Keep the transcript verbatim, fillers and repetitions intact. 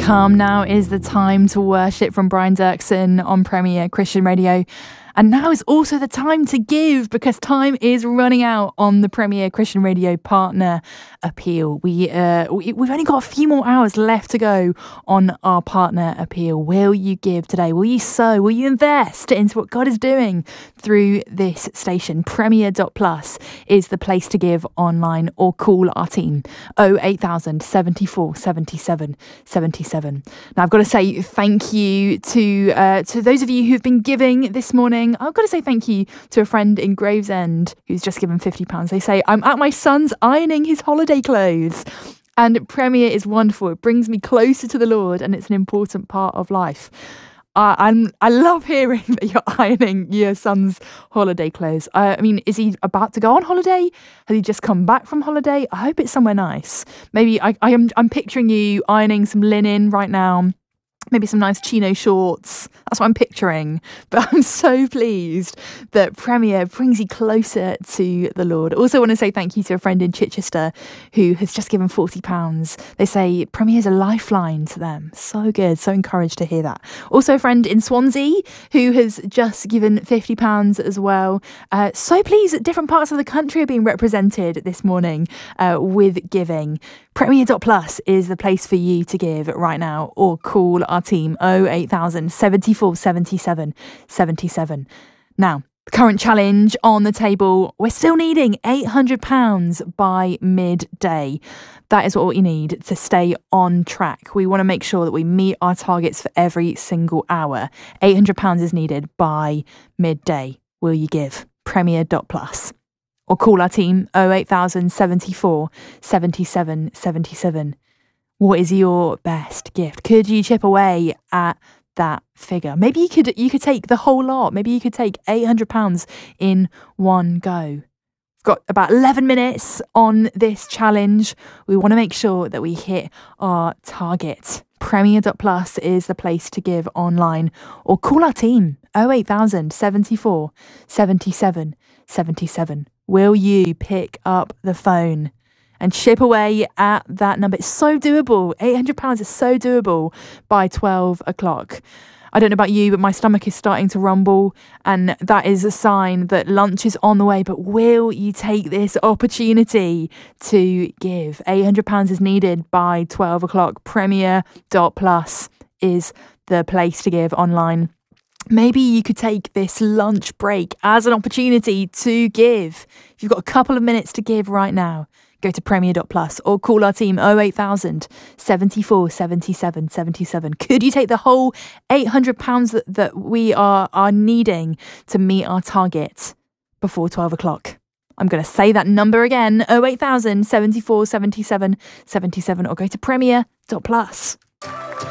come. Now is the time to worship from Brian Dirksen on Premier Christian Radio. And now is also the time to give, because time is running out on the Premier Christian Radio Partner Appeal. We, uh, we, we've only got a few more hours left to go on our Partner Appeal. Will you give today? Will you sow? Will you invest into what God is doing through this station? Premier dot plus is the place to give online, or call our team oh eight thousand, seventy-four, seventy-seven, seventy-seven. Now, I've got to say thank you to uh, to those of you who've been giving this morning. I've got to say thank you to a friend in Gravesend who's just given fifty pounds. They say, I'm at my son's ironing his holiday clothes. And Premier is wonderful. It brings me closer to the Lord, and it's an important part of life. Uh, I'm, I love hearing that you're ironing your son's holiday clothes. Uh, I mean, is he about to go on holiday? Has he just come back from holiday? I hope it's somewhere nice. Maybe I, I am, I'm picturing you ironing some linen right now. Maybe some nice chino shorts. That's what I'm picturing. But I'm so pleased that Premier brings you closer to the Lord. Also want to say thank you to a friend in Chichester who has just given forty pounds. They say Premier is a lifeline to them. So good. So encouraged to hear that. Also a friend in Swansea who has just given fifty pounds as well. Uh, so pleased that different parts of the country are being represented this morning uh, with giving. Premier dot plus is the place for you to give right now, or call our team oh eight thousand, seventy-four, seventy-seven, seventy-seven. Now, the current challenge on the table, we're still needing eight hundred pounds by midday. That is what we need to stay on track. We want to make sure that we meet our targets for every single hour. eight hundred pounds is needed by midday. Will you give? Premier dot plus. Or call our team oh eight thousand, seventy-four, seventy-seven, seventy-seven. What is your best gift? Could you chip away at that figure? Maybe you could you could take the whole lot. Maybe you could take eight hundred pounds in one go. We've got about eleven minutes on this challenge. We want to make sure that we hit our target. Premier dot plus is the place to give online, or call our team oh eight thousand, seventy-four, seventy-seven, seventy-seven. Will you pick up the phone and chip away at that number? It's so doable. eight hundred pounds is so doable by twelve o'clock. I don't know about you, but my stomach is starting to rumble, and that is a sign that lunch is on the way. But will you take this opportunity to give? eight hundred pounds is needed by twelve o'clock. Premier dot plus is the place to give online. Maybe you could take this lunch break as an opportunity to give. If you've got a couple of minutes to give right now, go to Premier dot plus, or call our team oh eight thousand, seventy-four, seventy-seven, seventy-seven. Could you take the whole eight hundred pounds that, that we are, are needing to meet our target before twelve o'clock? I'm going to say that number again, oh eight thousand, seventy-four, seventy-seven, seventy-seven, or go to Premier dot plus.